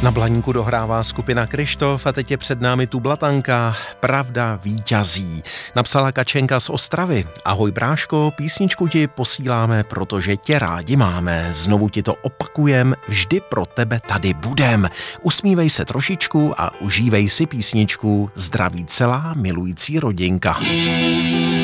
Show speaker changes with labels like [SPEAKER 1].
[SPEAKER 1] Na Blaníku dohrává skupina Kryštof a teď je před námi tu blatanka Pravda víťazí. Napsala Kačenka z Ostravy. Ahoj bráško, písničku ti posíláme, protože tě rádi máme. Znovu ti to opakujem, vždy pro tebe tady budem. Usmívej se trošičku a užívej si písničku. Zdraví celá milující rodinka.